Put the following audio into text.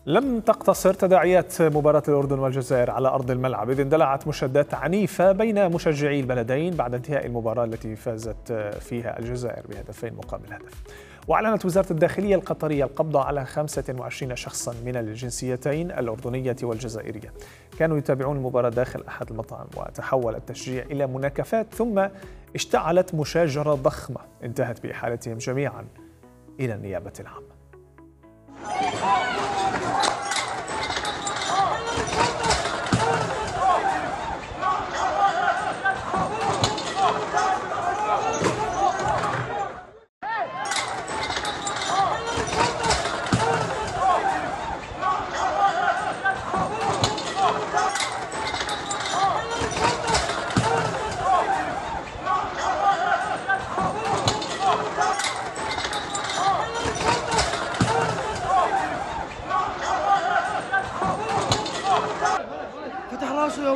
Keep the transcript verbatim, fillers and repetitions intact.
لم تقتصر تداعيات مباراة الأردن والجزائر على أرض الملعب، إذ اندلعت مشادات عنيفة بين مشجعي البلدين بعد انتهاء المباراة التي فازت فيها الجزائر بهدفين مقابل هدف. وأعلنت وزارة الداخلية القطرية القبض على خمسة وعشرين شخصا من الجنسيتين الأردنية والجزائرية، كانوا يتابعون المباراة داخل أحد المطاعم، وتحول التشجيع إلى مناكفات ثم اشتعلت مشاجرة ضخمة انتهت بإحالتهم جميعا إلى النيابة العامة. فتح راسه.